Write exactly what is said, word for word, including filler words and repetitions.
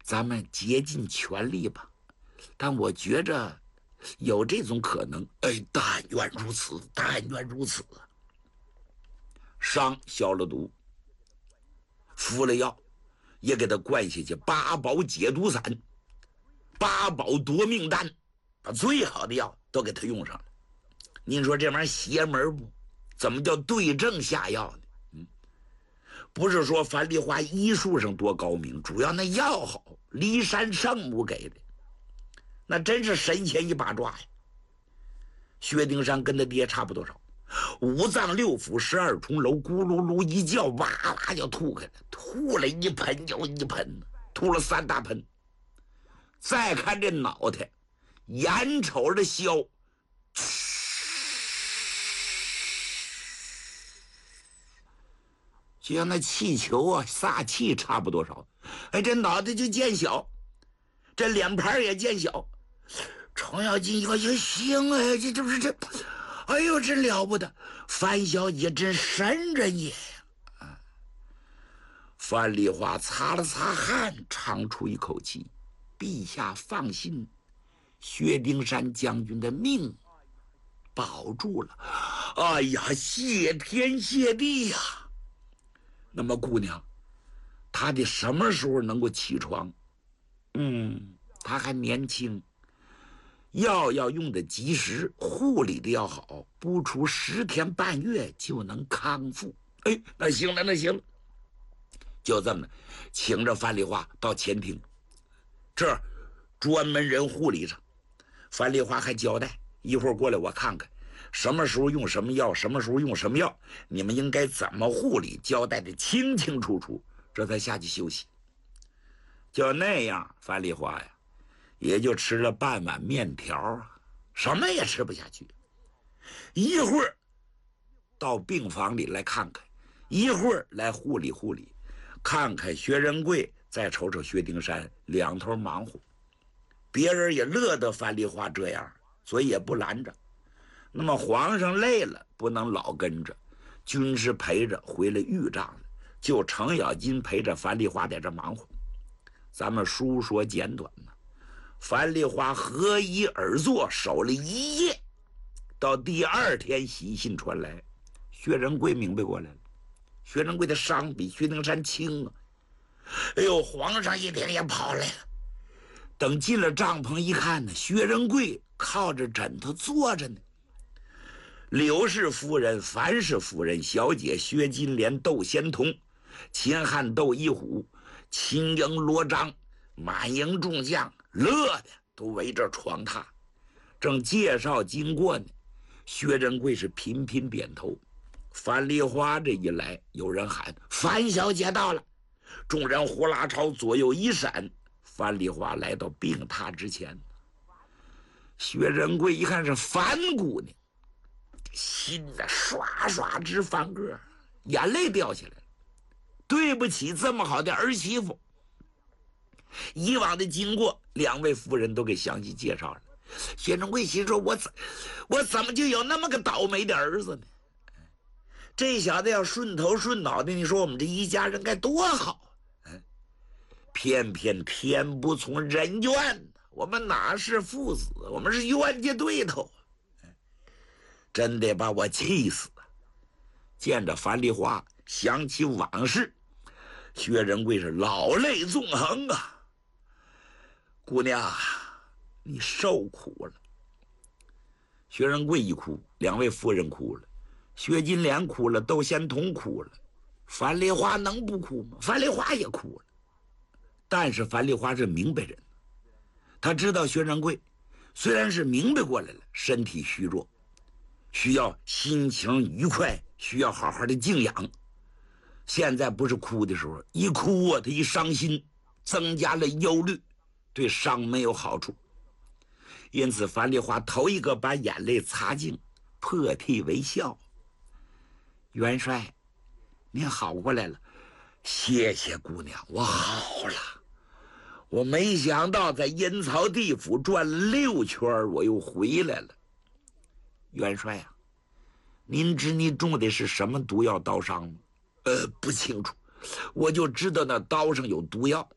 咱们竭尽全力吧。但我觉着有这种可能，哎，但愿如此，但愿如此。伤消了毒，服了药，也给他灌下去八宝解毒散、八宝夺命丹，把最好的药都给他用上了。您说这玩意儿邪门不？怎么叫对症下药呢？嗯，不是说樊梨花医术上多高明，主要那药好，骊山圣母给的，那真是神仙一把抓呀。薛丁山跟他爹差不多少，五脏六腑十二重楼，咕噜噜一叫，哇哇就吐开了，吐了一盆又一盆，吐了三大盆。再看这脑袋，眼瞅着消，就像那气球啊撒气差不多少，哎，这脑袋就见小，这脸盘也见小。程咬金一看，也行哎，这这不是这，哎呦，真了不得！樊小姐真神人也呀！樊梨花擦了擦汗，长出一口气：“陛下放心，薛丁山将军的命保住了。哎呀，谢天谢地呀！那么，姑娘，她得什么时候能够起床？嗯，她还年轻。”药要用的及时，护理的要好，不出十天半月就能康复。哎，那行了，那行了，就这么请着樊梨花到前厅，这儿专门人护理着。樊梨花还交代，一会儿过来我看看，什么时候用什么药，什么时候用什么药，你们应该怎么护理，交代的清清楚楚，这才下去休息。就那样，樊梨花呀，也就吃了半碗面条啊，什么也吃不下去。一会儿到病房里来看看，一会儿来护理护理，看看薛仁贵，再瞅瞅薛丁山，两头忙活。别人也乐得樊梨花这样，所以也不拦着。那么皇上累了，不能老跟着，军师陪着回来御帐了，就程咬金陪着樊梨花在这忙活。咱们书说简短呢。樊梨花合衣而坐，守了一夜，到第二天喜信传来，薛仁贵明白过来了。薛仁贵的伤比薛丁山轻啊！哎呦，皇上一听也跑来了。等进了帐篷一看呢，薛仁贵靠着枕头坐着呢。柳氏夫人、樊氏夫人、小姐薛金莲、窦仙童、秦汉窦一虎、秦营罗章、满营众将，乐的都围着床榻，正介绍经过呢。薛仁贵是频频点头。樊梨花这一来，有人喊：“樊小姐到了！”众人呼啦朝左右一闪，樊梨花来到病榻之前。薛仁贵一看是樊姑娘，心的刷刷直翻个，眼泪掉下来了。对不起，这么好的儿媳妇。以往的经过，两位夫人都给详细介绍了。薛仁贵心说：“我怎我怎么就有那么个倒霉的儿子呢？这小子要顺头顺脑的，你说我们这一家人该多好！偏偏天不从人愿，我们哪是父子，我们是冤家对头，真得把我气死！”见着樊梨花，想起往事，薛仁贵是老泪纵横啊！姑娘，你受苦了。薛仁贵一哭，两位夫人哭了，薛金莲哭了，窦仙童哭了，樊梨花能不哭吗？樊梨花也哭了。但是樊梨花是明白人，他知道薛仁贵虽然是明白过来了，身体虚弱，需要心情愉快，需要好好的静养。现在不是哭的时候，一哭啊，他一伤心，增加了忧虑，对伤没有好处。因此樊梨花头一个把眼泪擦净，破涕为笑：“元帅，您好过来了。”“谢谢姑娘，我好了。我没想到在阴曹地府转了六圈，我又回来了。元帅啊，您知你中的是什么毒药刀伤吗？”“呃，不清楚，我就知道那刀上有毒药。